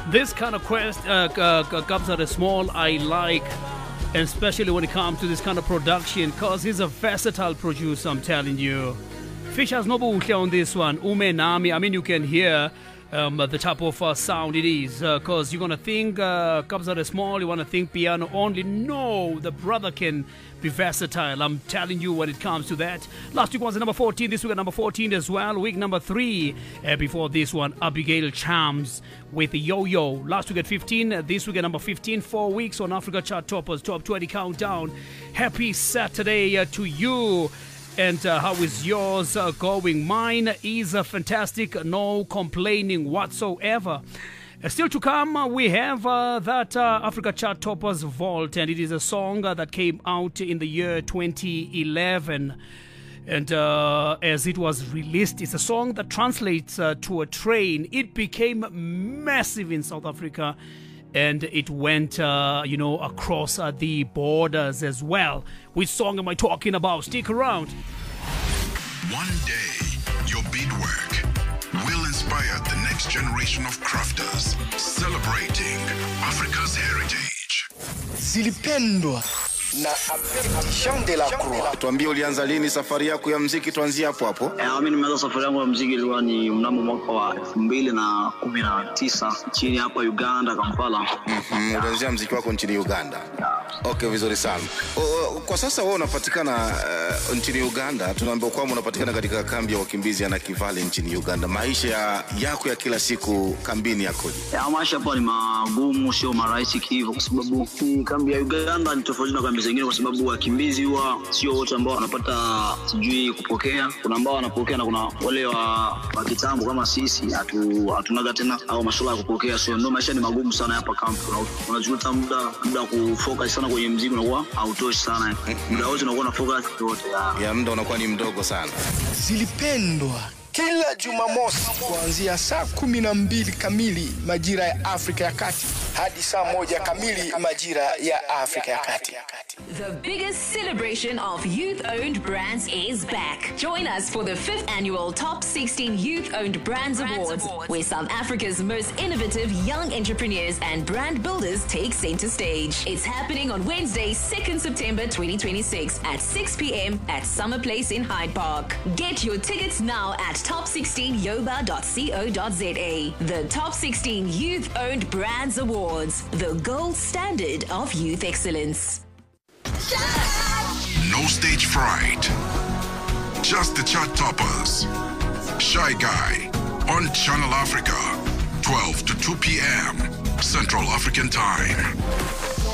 This kind of quest comes out as small. I like, and especially when it comes to this kind of production, because he's a versatile producer, I'm telling you. Fish has no buhle on this one. Ume Nami, I mean, you can hear the type of sound it is, because you're going to think comes out as small, you want to think piano only. No, the brother can be versatile, I'm telling you, when it comes to that. Last week was number 14, this week at number 14 as well. Week number 3 before this one, Abigail Chams with Yo-Yo. Last week at 15, this week at number 15. 4 weeks on Africa Chart Toppers Top 20 Countdown. Happy Saturday to you. And how is yours going? Mine is fantastic, no complaining whatsoever. Still to come, we have that Africa Chart Toppers Vault, and it is a song that came out in the year 2011. And as it was released, it's a song that translates to a train. It became massive in South Africa, and it went, across the borders as well. Which song am I talking about? Stick around. One day, your beadwork will inspire the next generation of crafters, celebrating Africa's heritage. Zilipendwa na Jean de la Croix. Tuambie, ulianza lini safari yako ya muziki? Tuanzie hapo hapo. Mimi nimeanza safari yangu ya muziki ilikuwa ni mnamo mwaka wa 2019 chini hapa Uganda, Kampala. Ulianzia muziki wako nchini Uganda. Okay, vizuri sana. Kwa sasa wewe unapatikana nchini Uganda. Tunaambiwa kwamba unapatikana katika kambi ya wakimbizi ya Nakivale nchini Uganda. Maisha yako ya kila siku kambini yakoje? Maisha hapa ni magumu, sio marahisi hivyo, kwa sababu kambi ya Uganda ni tofauti na kambi zingine, kwa sababu wakimbizi huwa sio wote ambao wanapata sijui kupokea. Kuna ambao wanapokea na kuna wale wa kitambo kama sisi hatunaga tena au masuala ya kupokea. So ndio maisha ni magumu sana hapa kambi. Unajuta muda kufocus sana kwenye muziki unakuwa hautoshi sana. Muda wote unakuwa na focus yote. Ya muda unakuwa ni mdogo sana. Zilipendwa kila Jumamosi kuanzia saa 12 kamili majira ya Afrika ya Kati hadi saa 1 kamili majira ya Afrika ya Kati. The biggest celebration of youth-owned brands is back. Join us for the 5th annual Top 16 Youth-Owned Brands Awards, where South Africa's most innovative young entrepreneurs and brand builders take center stage. It's happening on Wednesday, 2nd September 2026 at 6 p.m. at Summer Place in Hyde Park. Get your tickets now at top16yoba.co.za. The Top 16 Youth-Owned Brands Awards, the gold standard of youth excellence. No stage fright, just the chart toppers. Shy Guy on Channel Africa, 12 to 2 p.m. Central African Time.